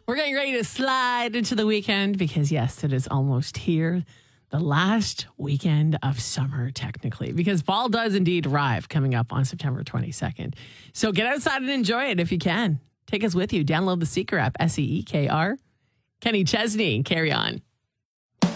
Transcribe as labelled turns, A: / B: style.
A: We're getting ready to slide into the weekend because, yes, it is almost here. The last weekend of summer, technically, because fall does indeed arrive coming up on September 22nd. So get outside and enjoy it if you can. Take us with you. Download the Seeker app, Seekr. Kenny Chesney, carry on.